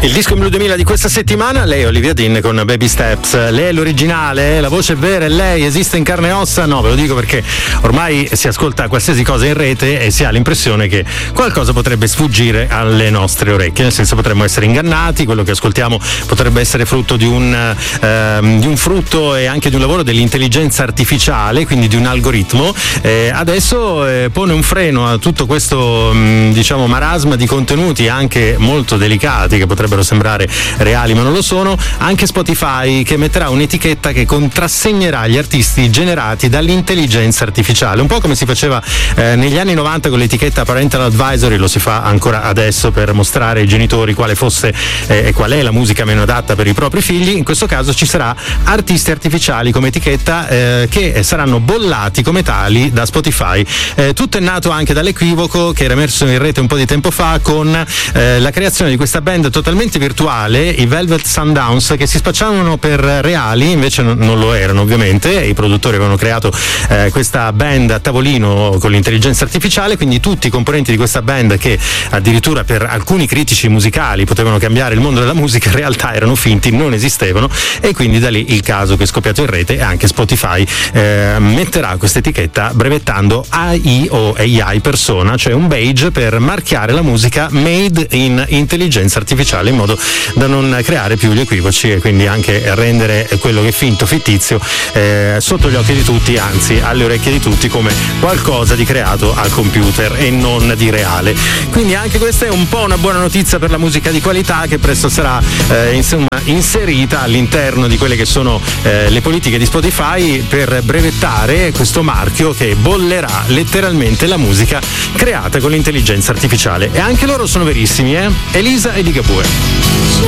Il disco Blu 2000 di questa settimana, lei è Olivia Dean con Baby Steps. Lei è l'originale, la voce è vera, è lei, esiste in carne e ossa? No, ve lo dico perché ormai si ascolta qualsiasi cosa in rete e si ha l'impressione che qualcosa potrebbe sfuggire alle nostre orecchie, nel senso potremmo essere ingannati, quello che ascoltiamo potrebbe essere frutto di un frutto e anche di un lavoro dell'intelligenza artificiale, quindi di un algoritmo. Adesso pone un freno a tutto questo marasma di contenuti anche molto delicati che potrebbero sembrare reali ma non lo sono. Anche Spotify che metterà un'etichetta che contrassegnerà gli artisti generati dall'intelligenza artificiale, un po' come si faceva negli anni 90 con l'etichetta Parental Advisory, lo si fa ancora adesso per mostrare ai genitori quale fosse e qual è la musica meno adatta per i propri figli. In questo caso ci sarà artisti artificiali come etichetta che saranno bollati come tali da Spotify. Tutto è nato anche dall'equivoco che era emerso in rete un po' di tempo fa con la creazione di questa band totalmente virtuale, i Velvet Sundowns, che si spacciavano per reali, invece non lo erano ovviamente. I produttori avevano creato questa band a tavolino con l'intelligenza artificiale, quindi tutti i componenti di questa band, che addirittura per alcuni critici musicali potevano cambiare il mondo della musica, in realtà erano finti, non esistevano, e quindi da lì il caso che è scoppiato in rete. E anche Spotify metterà questa etichetta brevettando AI o AI persona, cioè un badge per marchiare la musica made in intelligenza artificiale, in modo da non creare più gli equivoci e quindi anche rendere quello che è finto, fittizio, sotto gli occhi di tutti, anzi alle orecchie di tutti, come qualcosa di creato al computer e non di reale. Quindi anche questa è un po' una buona notizia per la musica di qualità, che presto sarà inserita all'interno di quelle che sono le politiche di Spotify per brevettare questo marchio che bollerà letteralmente la musica creata con l'intelligenza artificiale. E anche loro sono verissimi, Elisa e Ligabue.